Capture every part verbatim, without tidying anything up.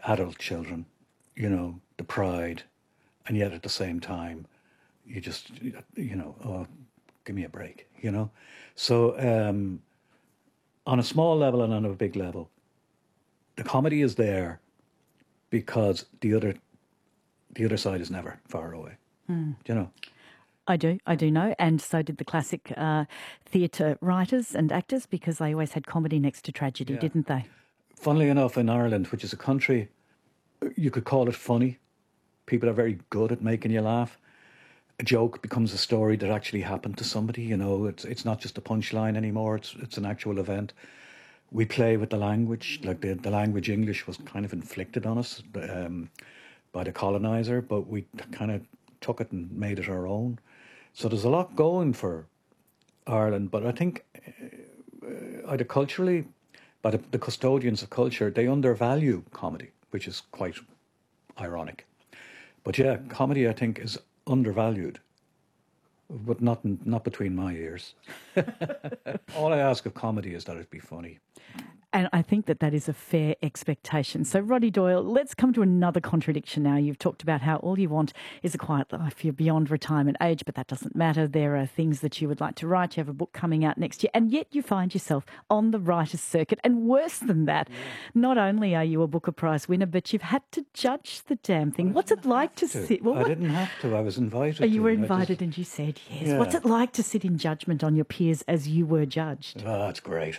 adult children, you know, the pride, and yet at the same time, you just, you know, oh, give me a break, you know? So um, on a small level and on a big level, the comedy is there because the other the other side is never far away, Mm. you know? I do, I do know, and so did the classic uh, theatre writers and actors, because they always had comedy next to tragedy, Yeah. didn't they? Funnily enough, in Ireland, which is a country, you could call it funny. People are very good at making you laugh. A joke becomes a story that actually happened to somebody, you know. It's it's not just a punchline anymore, it's it's an actual event. We play with the language, like the, the language English was kind of inflicted on us um, by the colonizer, but we kind of took it and made it our own. So there's a lot going for Ireland, but I think uh, either culturally, by the, the custodians of culture, they undervalue comedy, which is quite ironic. But yeah, comedy, I think, is undervalued, but not not between my ears. All I ask of comedy is that it be funny. And I think that that is a fair expectation. So, Roddy Doyle, let's come to another contradiction now. You've talked about how all you want is a quiet life. You're beyond retirement age, but that doesn't matter. There are things that you would like to write. You have a book coming out next year, and yet you find yourself on the writer's circuit. And worse than that, yeah. Not only are you a Booker Prize winner, but you've had to judge the damn thing. What's it like to, to sit? Well, I what? didn't have to. I was invited. Oh, you to. were invited, just, and you said yes. Yeah. What's it like to sit in judgment on your peers as you were judged? Oh, it's great.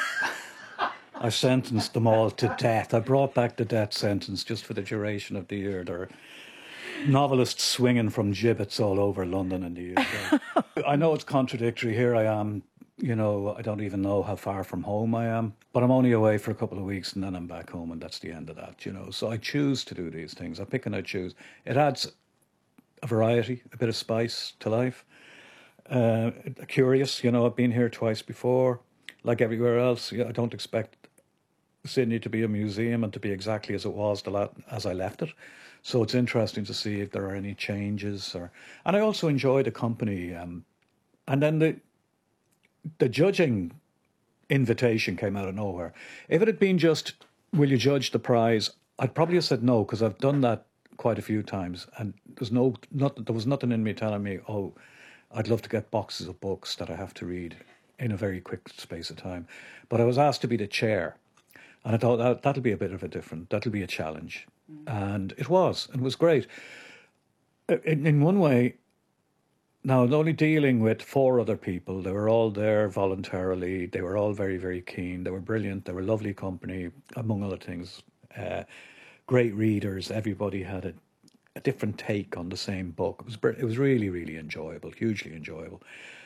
I sentenced them all to death. I brought back the death sentence just for the duration of the year. There are novelists swinging from gibbets all over London and the U K. I know it's contradictory. Here I am, you know, I don't even know how far from home I am, but I'm only away for a couple of weeks and then I'm back home, and that's the end of that, you know. So I choose to do these things. I pick and I choose. It adds a variety, a bit of spice to life. Uh, curious, you know, I've been here twice before. Like everywhere else, I don't expect Sydney to be a museum and to be exactly as it was the la- as I left it. So it's interesting to see if there are any changes. Or, and I also enjoy the company. Um, and then the the judging invitation came out of nowhere. If it had been just, will you judge the prize? I'd probably have said no, because I've done that quite a few times. And there's no, not, there was nothing in me telling me, oh, I'd love to get boxes of books that I have to read in a very quick space of time. But I was asked to be the chair. And I thought that, that'll be a bit of a different, that'll be a challenge. Mm. And it was, and it was great. In, in one way, now only dealing with four other people, they were all there voluntarily, they were all very, very keen, they were brilliant, they were lovely company, among other things. Uh, great readers, everybody had a, a different take on the same book. It was, it was really, really enjoyable, hugely enjoyable.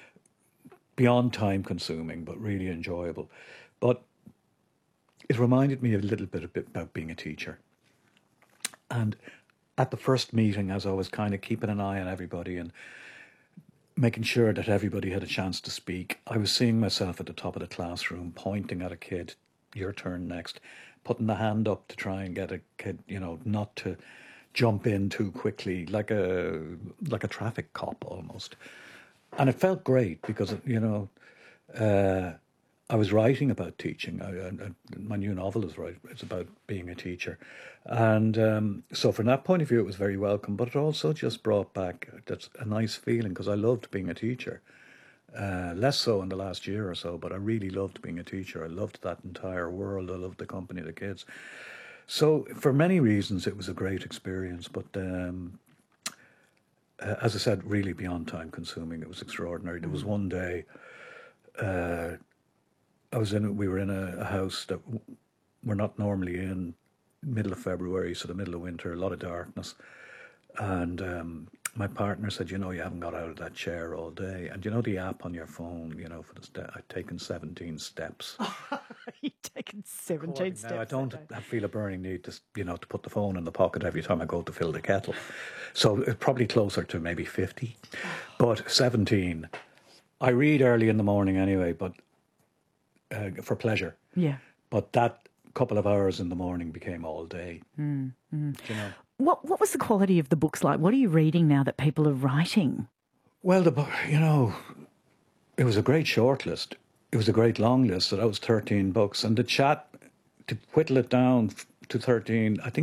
Beyond time consuming, but really enjoyable. But it reminded me a little bit about being a teacher. And at the first meeting, as I was kind of keeping an eye on everybody and making sure that everybody had a chance to speak, I was seeing myself at the top of the classroom, pointing at a kid, your turn next, putting the hand up to try and get a kid, you know, not to jump in too quickly, like a like a traffic cop almost. And it felt great because, you know, uh, I was writing about teaching. I, I, my new novel is right. It's about being a teacher. And um, so from that point of view, it was very welcome. But it also just brought back that's a nice feeling, because I loved being a teacher. Uh, less so in the last year or so, but I really loved being a teacher. I loved that entire world. I loved the company of the kids. So for many reasons, it was a great experience. But um, uh, as I said, really beyond time consuming. It was extraordinary. There was one day... Uh, I was in. We were in a, a house that we're not normally in, middle of February, so the middle of winter, a lot of darkness. And um, my partner said, "You know, you haven't got out of that chair all day." And you know the app on your phone, you know, for the step. I'd taken seventeen steps. You've taken seventeen steps. Now I don't I feel a burning need to, you know, to put the phone in the pocket every time I go to fill the kettle. So it's probably closer to maybe fifty, but seventeen. I read early in the morning anyway, but. Uh, for pleasure. Yeah. But that couple of hours in the morning became all day. Mm, mm. You know? What What was the quality of the books like? What are you reading now that people are writing? Well, the you know, it was a great short list. It was a great long list. So that was thirteen books. And the chat, to whittle it down to thirteen, I think